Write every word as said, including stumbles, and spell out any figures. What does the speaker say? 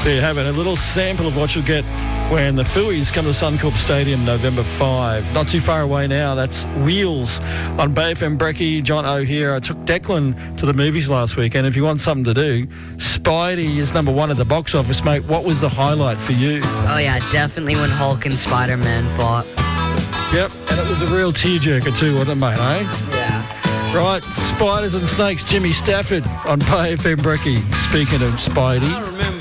There you have it, a little sample of what you'll get when the Phillies come to Suncorp Stadium November fifth. Not too far away now. That's Wheels on Bay F M. Brecky, John O here. I took Declan to the movies last week, and if you want something to do, Spidey is number one at the box office, mate. What was the highlight for you? Oh, yeah, definitely when Hulk and Spider-Man fought. Yep, and it was a real tearjerker too, wasn't it, mate, eh? Yeah. Right, Spiders and Snakes, Jimmy Stafford on Bay F M. Brecky. Speaking of Spidey.